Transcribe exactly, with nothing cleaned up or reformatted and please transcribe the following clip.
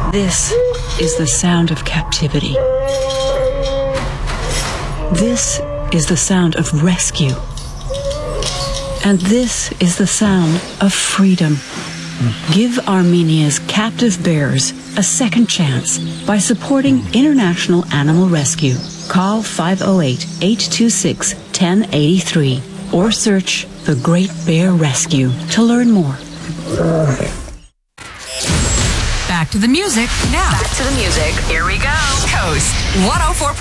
This is the sound of captivity. This is the sound of rescue. And this is the sound of freedom. Give Armenia's captive bears a second chance by supporting International Animal Rescue. Call five oh eight, eight two six, one oh eight three or search The Great Bear Rescue to learn more. Back to the music now. Back to the music. Here we go. Coast one oh four.